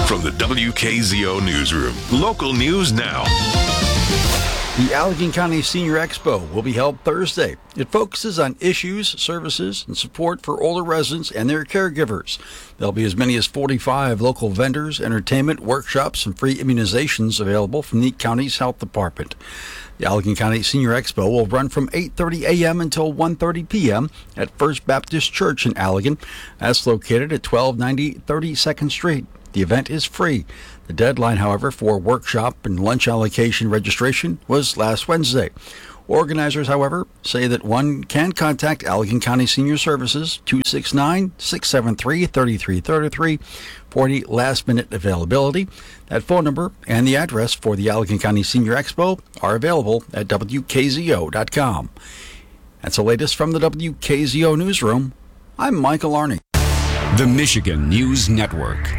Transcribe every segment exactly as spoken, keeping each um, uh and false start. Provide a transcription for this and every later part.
From the W K Z O Newsroom, local news now. The Allegan County Senior Expo will be held Thursday. It focuses on issues, services, and support for older residents and their caregivers. There'll be as many as forty-five local vendors, entertainment, workshops, and free immunizations available from the county's health department. The Allegan County Senior Expo will run from eight thirty a.m. until one thirty p.m. at First Baptist Church in Allegan. That's located at twelve ninety thirty-second Street. The event is free. The deadline, however, for workshop and lunch allocation registration was last Wednesday. Organizers, however, say that one can contact Allegan County Senior Services, two six nine, six seven three, three three three three, for any last-minute availability. That phone number and the address for the Allegan County Senior Expo are available at W K Z O dot com. That's the latest from the W K Z O Newsroom. I'm Michael Arney. The Michigan News Network.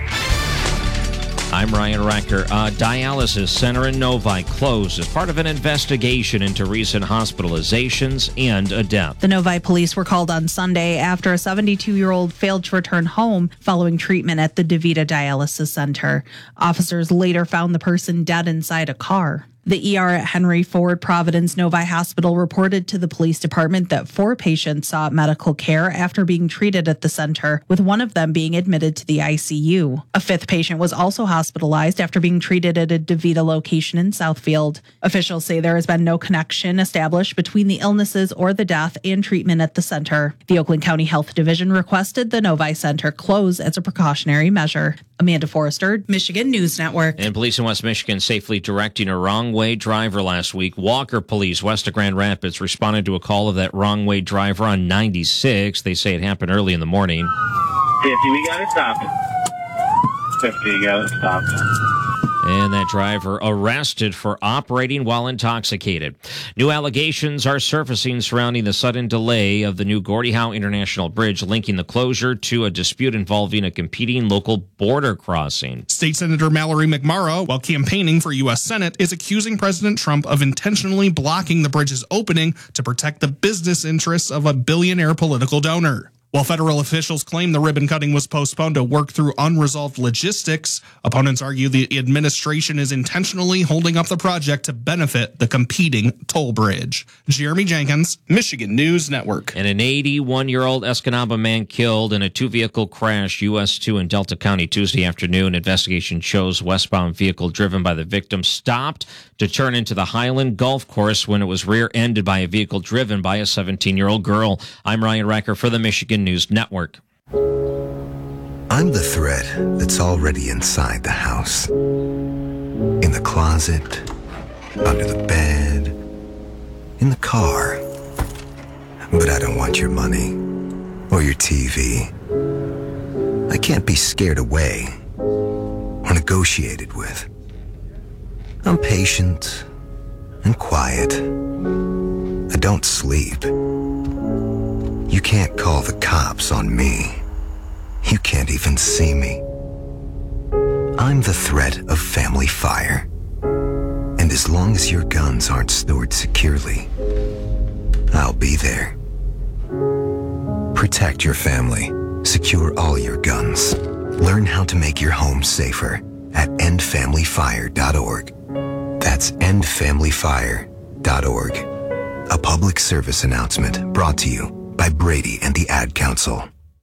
I'm Ryan Recker. A dialysis center in Novi closed as part of an investigation into recent hospitalizations and a death. The Novi police were called on Sunday after a seventy-two-year-old failed to return home following treatment at the DeVita Dialysis Center. Officers later found the person dead inside a car. The E R at Henry Ford Providence Novi Hospital reported to the police department that four patients sought medical care after being treated at the center, with one of them being admitted to the I C U. A fifth patient was also hospitalized after being treated at a DeVita location in Southfield. Officials say there has been no connection established between the illnesses or the death and treatment at the center. The Oakland County Health Division requested the Novi Center close as a precautionary measure. Amanda Forrester, Michigan News Network. And police in West Michigan safely directing a wrong-way driver last week. Walker Police, west of Grand Rapids, responded to a call of that wrong-way driver on ninety-six. They say it happened early in the morning. fifty, we got it stopped. fifty, you got it stopped. And that driver arrested for operating while intoxicated. New allegations are surfacing surrounding the sudden delay of the new Gordie Howe International Bridge, linking the closure to a dispute involving a competing local border crossing. State Senator Mallory McMorrow, while campaigning for U S Senate, is accusing President Trump of intentionally blocking the bridge's opening to protect the business interests of a billionaire political donor. While federal officials claim the ribbon cutting was postponed to work through unresolved logistics, opponents argue the administration is intentionally holding up the project to benefit the competing toll bridge. Jeremy Jenkins, Michigan News Network. And an eighty-one-year-old Escanaba man killed in a two-vehicle crash, U S two in Delta County Tuesday afternoon. Investigation shows westbound vehicle driven by the victim stopped to turn into the Highland Golf Course when it was rear-ended by a vehicle driven by a seventeen-year-old girl. I'm Ryan Recker for the Michigan News Network. I'm the thread that's already inside the house. In the closet, under the bed, in the car. But I don't want your money or your T V. I can't be scared away or negotiated with. I'm patient and quiet. I don't sleep. You can't call the cops on me. You can't even see me. I'm the threat of family fire. And as long as your guns aren't stored securely, I'll be there. Protect your family. Secure all your guns. Learn how to make your home safer at end family fire dot org. That's end family fire dot org. A public service announcement brought to you by Brady and the Ad Council.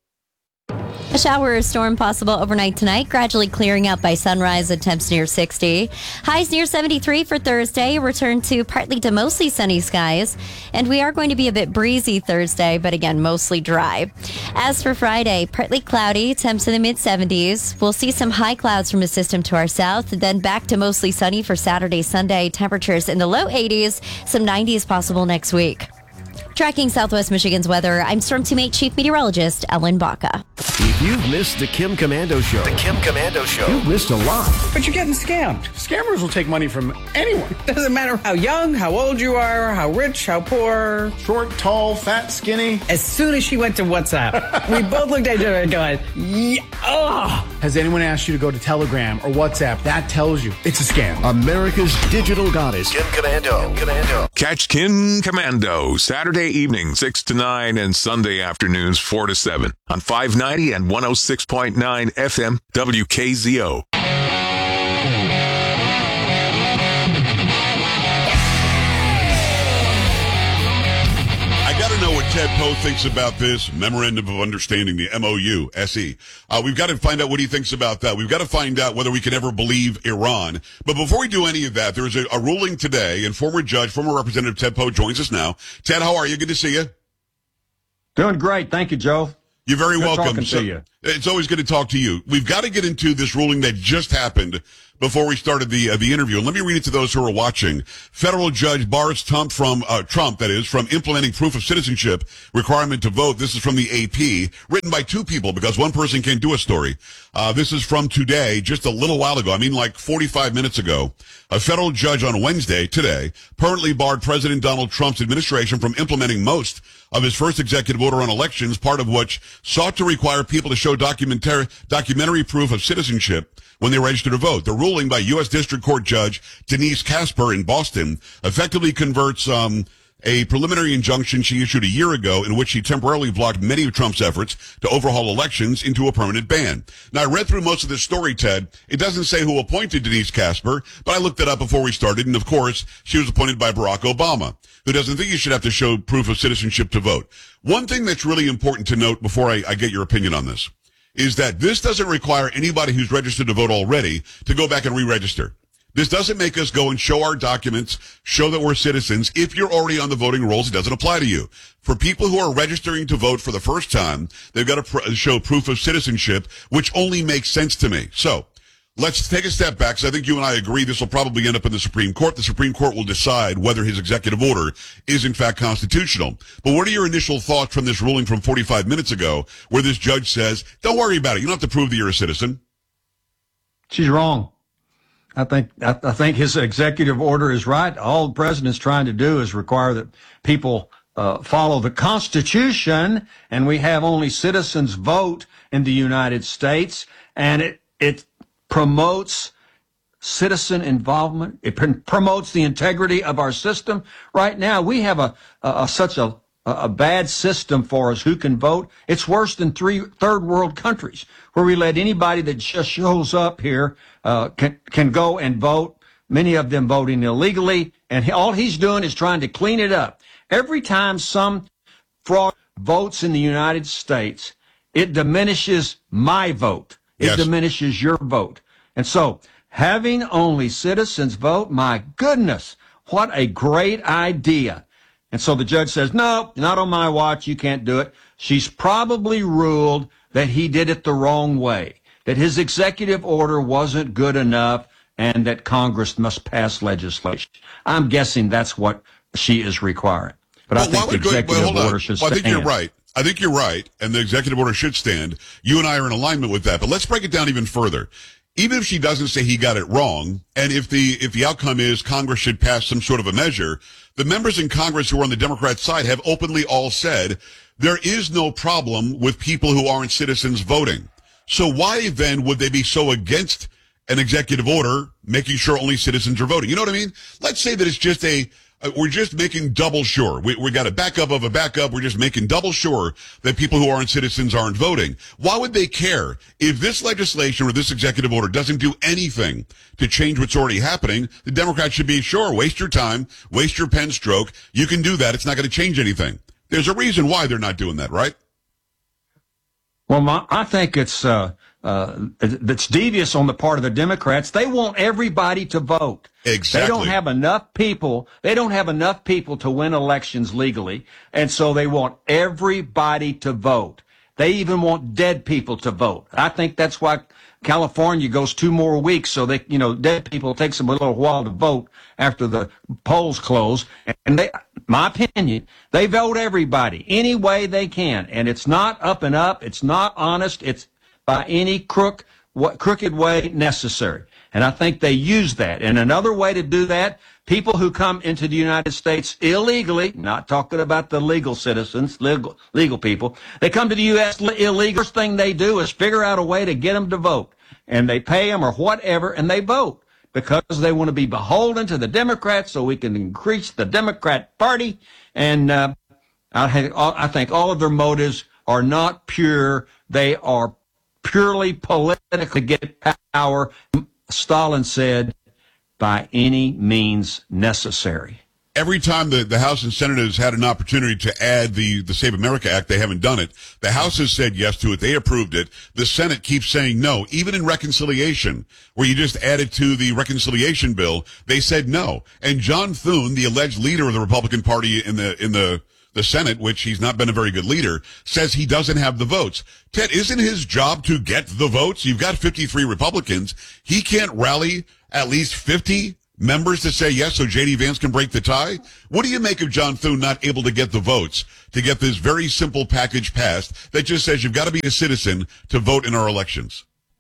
A shower or storm possible overnight tonight, gradually clearing up by sunrise at temps near sixty. Highs near seventy-three for Thursday, return to partly to mostly sunny skies. And we are going to be a bit breezy Thursday, but again, mostly dry. As for Friday, partly cloudy, temps in the mid-seventies. We'll see some high clouds from a system to our south, then back to mostly sunny for Saturday, Sunday. Temperatures in the low eighties, some nineties possible next week. Tracking Southwest Michigan's weather, I'm Storm Teammate Chief Meteorologist Ellen Baca. If you've missed the Kim Komando Show, the Kim Komando Show, you've missed a lot. But you're getting scammed. Scammers will take money from anyone. Doesn't matter how young, how old you are, how rich, how poor. Short, tall, fat, skinny. As soon as she went to WhatsApp, we both looked at each other and going, yeah, ugh. Has anyone asked you to go to Telegram or WhatsApp? That tells you it's a scam. America's digital goddess. Kim Komando. Kim Komando. Catch Kim Komando Saturday evening, six to nine, and Sunday afternoons, four to seven on five ninety and one oh six point nine F M W K Z O. I got to know what Ted Poe thinks about this Memorandum of Understanding, the M O U, S E. Uh, we've got to find out what he thinks about that. We've got to find out whether we can ever believe Iran. But before we do any of that, there is a, a ruling today, and former judge, former Representative Ted Poe joins us now. Ted, how are you? Good to see you. Doing great. Thank you, Joe. You're very Good welcome. talking So, to you. It's always good to talk to you. We've got to get into this ruling that just happened before we started the uh, the interview. And let me read it to those who are watching. Federal judge bars Trump from uh, Trump, that is, from implementing proof of citizenship requirement to vote. This is from the A P, written by two people because one person can't do a story. Uh, this is from today, just a little while ago. I mean, like forty-five minutes ago. A federal judge on Wednesday, today, permanently barred President Donald Trump's administration from implementing most of his first executive order on elections, part of which sought to require people to show documentary, documentary proof of citizenship when they register to vote. The ruling by U S District Court Judge Denise Casper in Boston effectively converts um, a preliminary injunction she issued a year ago in which she temporarily blocked many of Trump's efforts to overhaul elections into a permanent ban. Now, I read through most of this story, Ted. It doesn't say who appointed Denise Casper, but I looked it up before we started, and of course, she was appointed by Barack Obama, who doesn't think you should have to show proof of citizenship to vote. One thing that's really important to note before I, I get your opinion on this is that this doesn't require anybody who's registered to vote already to go back and re-register. This doesn't make us go and show our documents, show that we're citizens. If you're already on the voting rolls, it doesn't apply to you. For people who are registering to vote for the first time, they've got to pr- show proof of citizenship, which only makes sense to me. So, let's take a step back, because I think you and I agree this will probably end up in the Supreme Court. The Supreme Court will decide whether his executive order is in fact constitutional. But what are your initial thoughts from this ruling from forty-five minutes ago, where this judge says, don't worry about it, you don't have to prove that you're a citizen? She's wrong. I think I, I think his executive order is right. All the president's trying to do is require that people uh, follow the Constitution, and we have only citizens vote in the United States, and it it promotes citizen involvement. It pr- promotes the integrity of our system. Right now, we have a, a, a such a a bad system for us who can vote. It's worse than three third world countries where we let anybody that just shows up here uh, can can go and vote. Many of them voting illegally, and he, all he's doing is trying to clean it up. Every time some fraud votes in the United States, it diminishes my vote. It Yes. diminishes your vote. And so having only citizens vote, my goodness, what a great idea. And so the judge says, no, not on my watch. You can't do it. She's probably ruled that he did it the wrong way, that his executive order wasn't good enough, and that Congress must pass legislation. I'm guessing that's what she is requiring. But Well, I think why the would go- executive well, hold on. order should Well, I stand. think you're right. I think you're right, and the executive order should stand. You and I are in alignment with that. But let's break it down even further. Even if she doesn't say he got it wrong, and if the if the outcome is Congress should pass some sort of a measure, the members in Congress who are on the Democrat side have openly all said there is no problem with people who aren't citizens voting. So why then would they be so against an executive order making sure only citizens are voting? You know what I mean? Let's say that it's just a Uh, we're just making double sure. We, we got a backup of a backup. We're just making double sure that people who aren't citizens aren't voting. Why would they care if this legislation or this executive order doesn't do anything to change what's already happening? The Democrats should be sure, waste your time, waste your pen stroke. You can do that. It's not going to change anything. There's a reason why they're not doing that, right? Well, my, I think it's uh, uh, it's devious on the part of the Democrats. They want everybody to vote. Exactly. They don't have enough people. They don't have enough people to win elections legally, and so they want everybody to vote. They even want dead people to vote. I think that's why California goes two more weeks, so they, you know, dead people it takes them a little while to vote after the polls close. And they, my opinion, they vote everybody any way they can, and it's not up and up. It's not honest. It's by any crook, what, crooked way necessary. And I think they use that. And another way to do that, people who come into the United States illegally, not talking about the legal citizens, legal, legal people, they come to the U S illegally. First thing they do is figure out a way to get them to vote. And they pay them or whatever, and they vote because they want to be beholden to the Democrats so we can increase the Democrat Party. And uh, I, I think all of their motives are not pure. They are purely political to get power. Stalin said, by any means necessary. Every time the, the House and Senate has had an opportunity to add the, the Save America Act, they haven't done it. The House has said yes to it. They approved it. The Senate keeps saying no. Even in reconciliation, where you just added to the reconciliation bill, they said no. And John Thune, the alleged leader of the Republican Party in the, in the, the Senate, which he's not been a very good leader, says he doesn't have the votes. Ted, isn't his job to get the votes? You've got fifty-three Republicans. He can't rally at least fifty members to say yes so J D. Vance can break the tie? What do you make of John Thune not able to get the votes to get this very simple package passed that just says you've got to be a citizen to vote in our elections?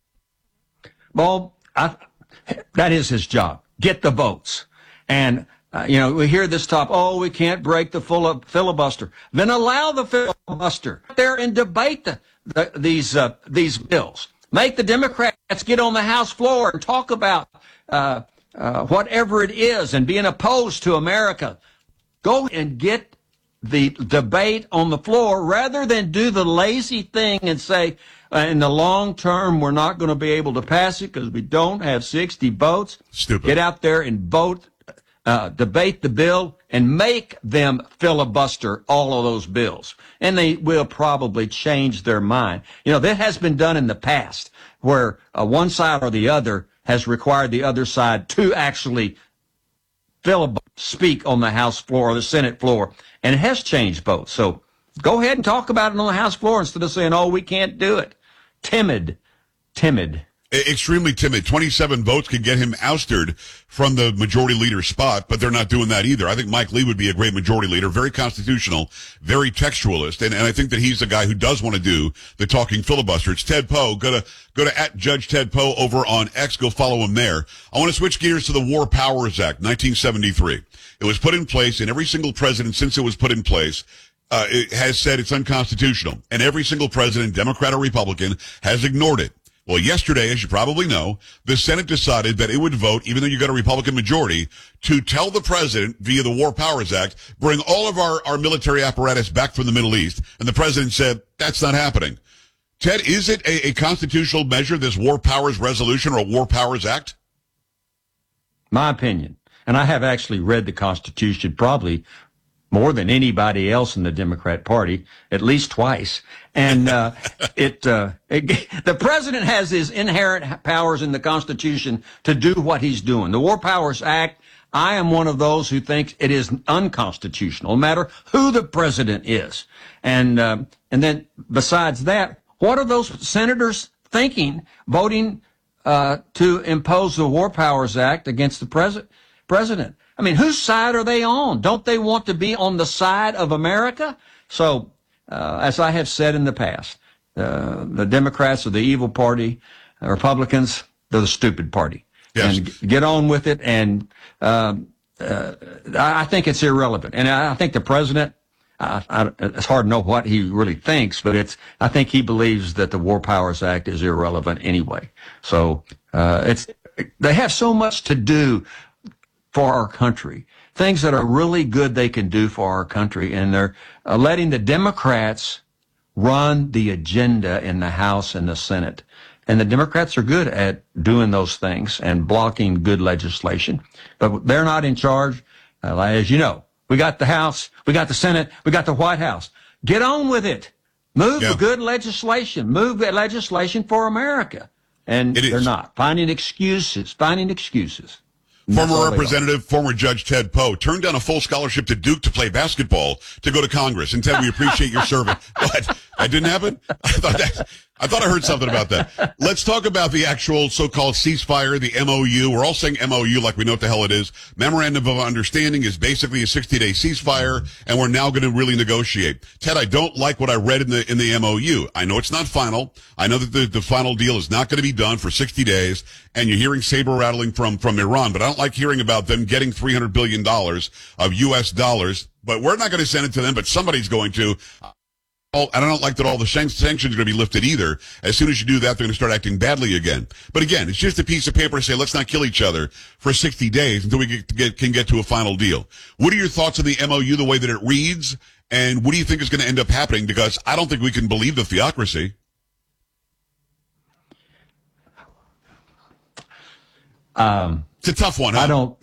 Well, I, that is his job. Get the votes. And, uh, you know, we hear this top, oh, we can't break the full filibuster. Then allow the filibuster there and debate the, the, these, uh, these bills. Make the Democrats get on the House floor and talk about, uh, Uh, whatever it is, and being opposed to America. Go and get the debate on the floor rather than do the lazy thing and say, uh, in the long term, we're not going to be able to pass it because we don't have sixty votes. Stupid. Get out there and vote, uh, debate the bill, and make them filibuster all of those bills. And they will probably change their mind. You know, that has been done in the past where uh, one side or the other has required the other side to actually filib- speak on the House floor or the Senate floor, and it has changed both. So go ahead and talk about it on the House floor instead of saying, oh, we can't do it. Timid, timid. Extremely timid. twenty-seven votes could get him ousted from the majority leader spot, but they're not doing that either. I think Mike Lee would be a great majority leader, very constitutional, very textualist, and, and I think that he's the guy who does want to do the talking filibuster. It's Ted Poe. Go to, go to at Judge Ted Poe over on X. Go follow him there. I want to switch gears to the War Powers Act, nineteen seventy-three. It was put in place, and every single president since it was put in place uh, it has said it's unconstitutional, and every single president, Democrat or Republican, has ignored it. Well, yesterday, as you probably know, the Senate decided that it would vote, even though you got a Republican majority, to tell the president via the War Powers Act, bring all of our, our military apparatus back from the Middle East. And the president said, that's not happening. Ted, is it a, a constitutional measure, this War Powers Resolution or a War Powers Act? My opinion. And I have actually read the Constitution probably more than anybody else in the Democrat Party, at least twice. And uh, it, uh, it, the president has his inherent powers in the Constitution to do what he's doing. The War Powers Act, I am one of those who thinks it is unconstitutional, no matter who the president is. And uh, and then besides that, what are those senators thinking, voting uh, to impose the War Powers Act against the pres- president? I mean, whose side are they on? Don't they want to be on the side of America? So, uh, as I have said in the past, uh, the Democrats are the evil party. The Republicans, they're the stupid party. Yes. And g- get on with it. And uh, uh, I think it's irrelevant. And I think the president, I, I, it's hard to know what he really thinks, but it's. I think he believes that the War Powers Act is irrelevant anyway. So uh, it's they have so much to do for our country, things that are really good they can do for our country, and they're uh, letting the Democrats run the agenda in the House and the Senate. And the Democrats are good at doing those things and blocking good legislation, but they're not in charge. Uh, as you know, we got the House, we got the Senate, we got the White House. Get on with it. Move yeah. the good legislation. Move the legislation for America. And it they're is. not. Finding excuses, finding excuses. Former Representative, former Judge Ted Poe turned down a full scholarship to Duke to play basketball to go to Congress. And Ted, we appreciate your service. What? That didn't happen? I thought that, I thought I heard something about that. Let's talk about the actual so-called ceasefire, the M O U. We're all saying M O U like we know what the hell it is. Memorandum of Understanding is basically a sixty-day ceasefire, and we're now going to really negotiate. Ted, I don't like what I read in the in the M O U. I know it's not final. I know that the, the final deal is not going to be done for sixty days, and you're hearing saber rattling from, from Iran, but I don't like hearing about them getting three hundred billion dollars of U S dollars, but we're not going to send it to them, but somebody's going to. And I don't like that all the sanctions are going to be lifted either. As soon as you do that, they're going to start acting badly again. But again, it's just a piece of paper to say, let's not kill each other for sixty days until we get, get, can get to a final deal. What are your thoughts on the M O U, the way that it reads? And what do you think is going to end up happening? Because I don't think we can believe the theocracy. Um, it's a tough one. Huh? I don't.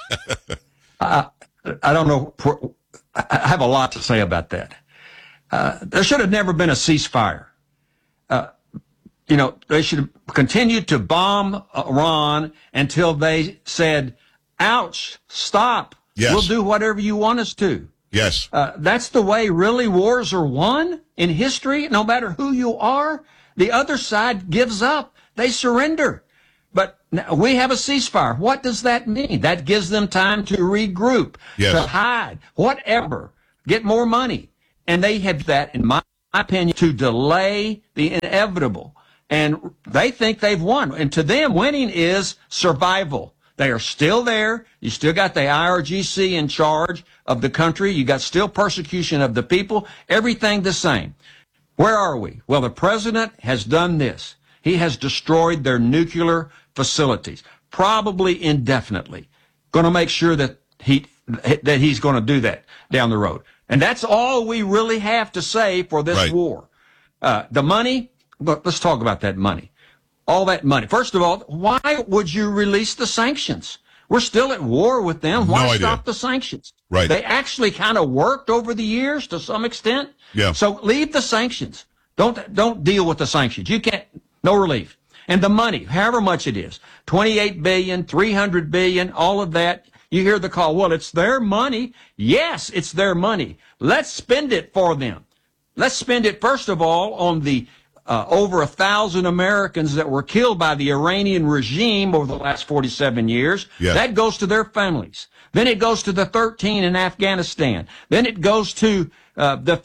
I, I don't know. I have a lot to say about that. Uh, there should have never been a ceasefire. Uh, you know, they should have continued to bomb Iran until they said, ouch, stop. Yes. We'll do whatever you want us to. Yes. Uh, that's the way really wars are won in history. No matter who you are, the other side gives up. They surrender. But now we have a ceasefire. What does that mean? That gives them time to regroup, yes. to hide, whatever, get more money. And they have that, in my opinion, to delay the inevitable. And they think they've won. And to them, winning is survival. They are still there. You still got the I R G C in charge of the country. You got still persecution of the people. Everything the same. Where are we? Well, the president has done this. He has destroyed their nuclear facilities, probably indefinitely. Going to make sure that he that he's going to do that down the road. And that's all we really have to say for this right. war. Uh, the money, look, let's talk about that money. All that money. First of all, why would you release the sanctions? We're still at war with them. Why no stop idea. the sanctions? Right. They actually kind of worked over the years to some extent. Yeah. So leave the sanctions. Don't don't deal with the sanctions. You can't. No relief. And the money, however much it is, twenty-eight billion dollars, three hundred billion dollars, all of that. You hear the call, well, it's their money. Yes, it's their money. Let's spend it for them. Let's spend it, first of all, on the uh, over a thousand Americans that were killed by the Iranian regime over the last forty-seven years. Yeah. That goes to their families. Then it goes to the thirteen in Afghanistan. Then it goes to uh, the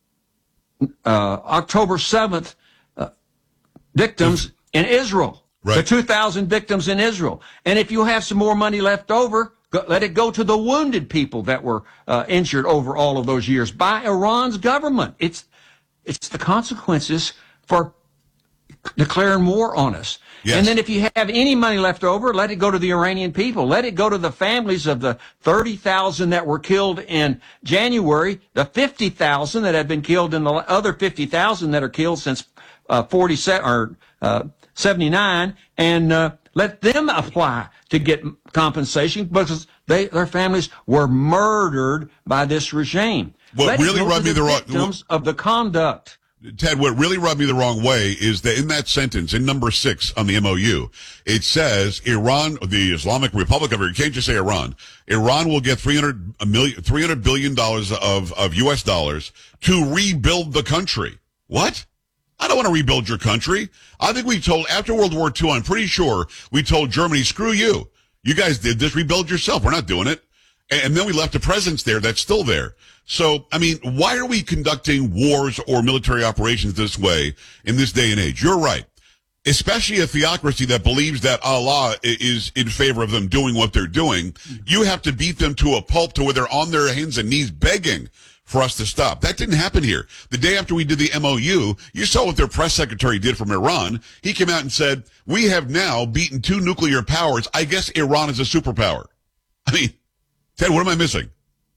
uh, October seventh uh, victims in Israel. Right. The two thousand victims in Israel. And if you have some more money left over, go, let it go to the wounded people that were uh, injured over all of those years by Iran's government. It's it's the consequences for declaring war on us. Yes. And then if you have any money left over, let it go to the Iranian people. Let it go to the families of the thirty thousand that were killed in January, the fifty thousand that have been killed, and the other fifty thousand that are killed since uh, forty-seven or uh, seventy-nine, and uh, let them apply to get compensation because they their families were murdered by this regime. What let really it go rubbed to me the wrong victims of the conduct. Ted, what really rubbed me the wrong way is that in that sentence, in number six on the M O U, it says Iran, the Islamic Republic of Iran, you can't just say Iran. Iran will get three hundred a million, three hundred billion dollars of, of U S dollars to rebuild the country. What? I don't want to rebuild your country. I think we told, after World War Two, I'm pretty sure we told Germany, screw you. You guys did this, rebuild yourself. We're not doing it. And then we left a presence there that's still there. So, I mean, why are we conducting wars or military operations this way in this day and age? You're right. Especially a theocracy that believes that Allah is in favor of them doing what they're doing. You have to beat them to a pulp to where they're on their hands and knees begging for us to stop. That didn't happen here. The day after we did the M O U, you saw what their press secretary did from Iran. He came out and said, we have now beaten two nuclear powers. I guess Iran is a superpower. I mean, Ted, what am I missing?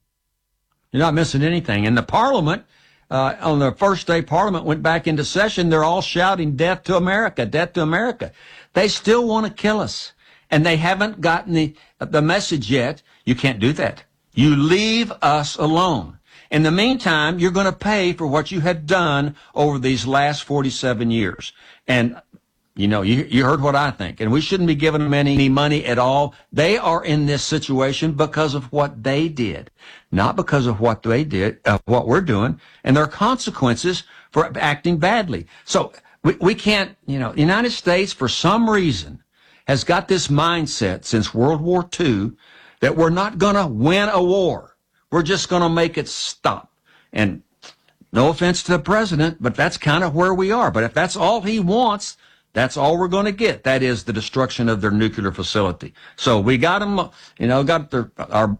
You're not missing anything. In the parliament, uh, on the first day parliament went back into session, they're all shouting death to America, death to America. They still want to kill us. And they haven't gotten the, the message yet. You can't do that. You leave us alone. In the meantime, you're going to pay for what you have done over these last forty-seven years. And, you know, you, you heard what I think. And we shouldn't be giving them any money at all. They are in this situation because of what they did, not because of what they did, uh, what we're doing, and there are consequences for acting badly. So we, we can't, you know, the United States, for some reason, has got this mindset since World War Two that we're not going to win a war. We're just going to make it stop. And no offense to the president, but that's kind of where we are. But if that's all he wants, that's all we're going to get. That is the destruction of their nuclear facility. So we got them, you know, got their, our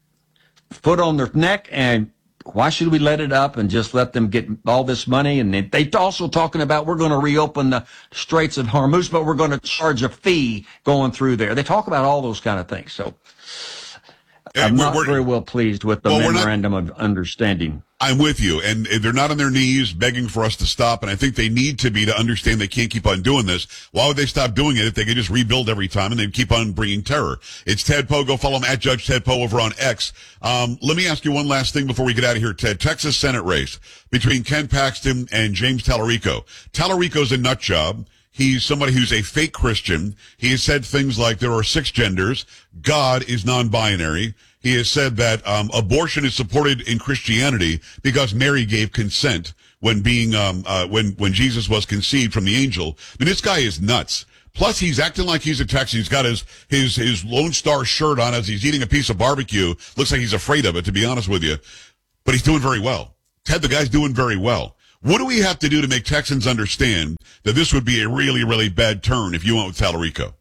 foot on their neck, and why should we let it up and just let them get all this money? And they, they also talking about we're going to reopen the Straits of Hormuz, but we're going to charge a fee going through there. They talk about all those kind of things. So I'm we're, not we're, very well pleased with the well, memorandum not, of understanding. I'm with you, and they're not on their knees begging for us to stop, and I think they need to be to understand they can't keep on doing this. Why would they stop doing it if they could just rebuild every time and they'd keep on bringing terror? It's Ted Poe. Go follow him at Judge Ted Poe over on X. Um, let me ask you one last thing before we get out of here, Ted. Texas Senate race between Ken Paxton and James Tallarico. Tallarico's a nut job. He's somebody who's a fake Christian. He has said things like there are six genders. God is non-binary. He has said that um, abortion is supported in Christianity because Mary gave consent when being um, uh, when when Jesus was conceived from the angel. I mean, this guy is nuts. Plus, he's acting like he's a Texan. He's got his his his Lone Star shirt on as he's eating a piece of barbecue. Looks like he's afraid of it, to be honest with you. But he's doing very well. Ted, the guy's doing very well. What do we have to do to make Texans understand that this would be a really, really bad turn if you went with Tallarico?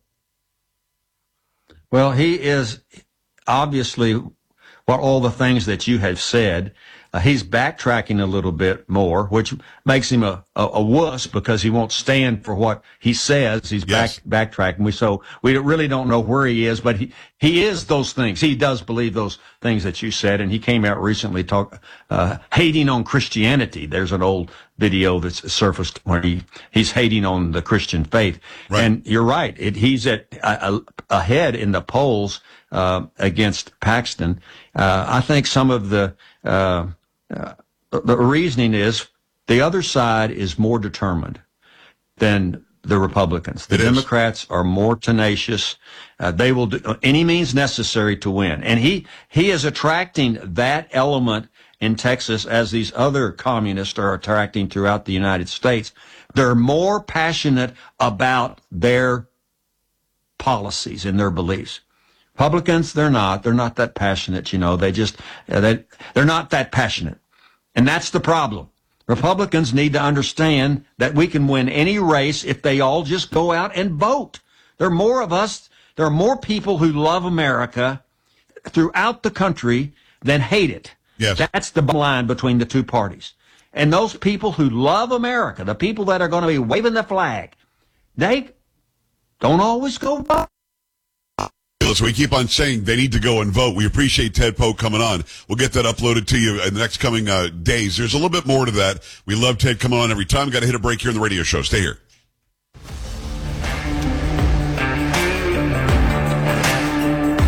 Well, he is obviously what all the things that you have said. Uh, he's backtracking a little bit more, which makes him a, a, a wuss because he won't stand for what he says. He's yes. back backtracking. We so we really don't know where he is, but he he is those things. He does believe those things that you said, and he came out recently talk uh, hating on Christianity. There's an old video that's surfaced where he he's hating on the Christian faith, right. And you're right. It, he's at uh, ahead in the polls uh, against Paxton. Uh, I think some of the uh, Uh, the reasoning is the other side is more determined than the Republicans. The it Democrats is. are more tenacious. Uh, they will do any means necessary to win. And he, he is attracting that element in Texas as these other communists are attracting throughout the United States. They're more passionate about their policies and their beliefs. Republicans, they're not. They're not that passionate, you know. They just, uh, they, they're not that passionate. And that's the problem. Republicans need to understand that we can win any race if they all just go out and vote. There are more of us, there are more people who love America throughout the country than hate it. Yes. That's the bottom line between the two parties. And those people who love America, the people that are going to be waving the flag, they don't always go vote. So we keep on saying they need to go and vote. We appreciate Ted Poe coming on. We'll get that uploaded to you in the next coming uh, days. There's a little bit more to that. We love Ted coming on every time. Got to hit a break here in the radio show. Stay here.